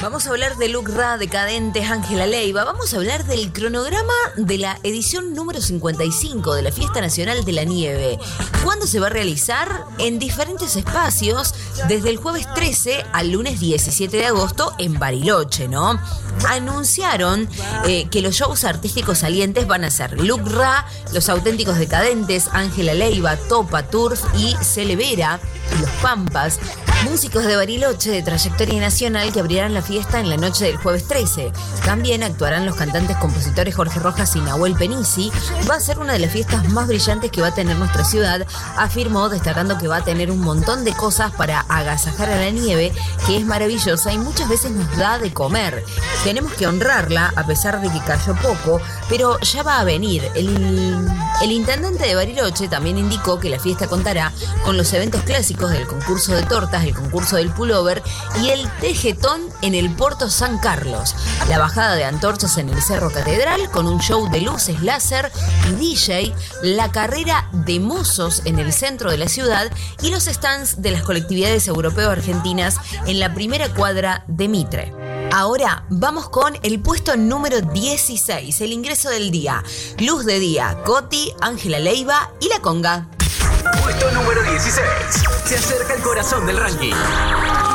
Vamos a hablar de Lucra, Decadentes, Ángela Leiva. Vamos a hablar del cronograma de la edición número 55 de la Fiesta Nacional de la Nieve. ¿Cuándo se va a realizar? En diferentes espacios, desde el jueves 13 al lunes 17 de agosto en Bariloche, ¿no? Anunciaron que los shows artísticos salientes van a ser Lucra, Los Auténticos Decadentes, Ángela Leiva, Topa, Turf y Celevera, Los Pampas, músicos de Bariloche de trayectoria nacional que abrirán la fiesta en la noche del jueves 13. También actuarán los cantantes compositores Jorge Rojas y Nahuel Penisi. Va a ser una de las fiestas más brillantes que va a tener nuestra ciudad, afirmó, destacando que va a tener un montón de cosas para agasajar a la nieve, que es maravillosa y muchas veces nos da de comer. Tenemos que honrarla, a pesar de que cayó poco, pero ya va a venir. El intendente de Bariloche también indicó que la fiesta contará con los eventos clásicos del concurso de tortas, el concurso del pullover y el tejetón en el Puerto San Carlos, la bajada de antorchas en el Cerro Catedral con un show de luces láser y DJ, la carrera de mozos en el centro de la ciudad y los stands de las colectividades europeo-argentinas en la primera cuadra de Mitre. Ahora vamos con el puesto número 16, el ingreso del día. Luz de Día, Coti, Ángela Leiva y La Conga. Puesto número 16. Se acerca el corazón del ranking.